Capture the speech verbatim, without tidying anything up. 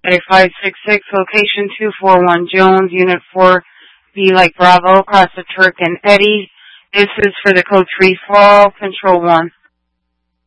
five six six, location two four one Jones, Unit four, B like Bravo, across the Turk and Eddy. This is for the code three fall, Control one.